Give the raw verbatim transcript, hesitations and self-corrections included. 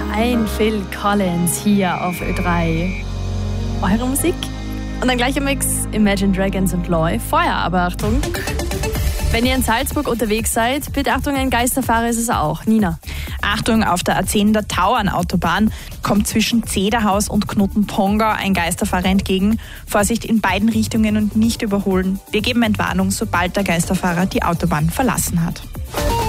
ein Phil Collins hier auf Ö drei. Eure Musik. Und dann gleich im Mix Imagine Dragons und Loy. Vorher aber Achtung. Wenn ihr in Salzburg unterwegs seid, bitte Achtung, ein Geisterfahrer ist es auch. Nina. Achtung, auf der A zehn der Tauernautobahn kommt zwischen Zederhaus und Knoten-Pongau ein Geisterfahrer entgegen. Vorsicht in beiden Richtungen und nicht überholen. Wir geben Entwarnung, sobald der Geisterfahrer die Autobahn verlassen hat.